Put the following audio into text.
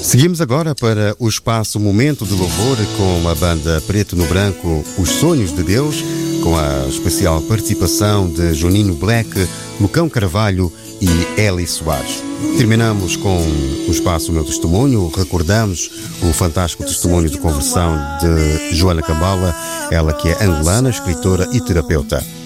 Seguimos agora para o espaço Momento de Louvor com a banda Preto no Branco, Os Sonhos de Deus, com a especial participação de Juninho Black, Lucão Carvalho e Eli Soares. Terminamos com o espaço Meu Testemunho, recordamos o fantástico testemunho de conversão de Joana Cambala, ela que é angolana, escritora e terapeuta.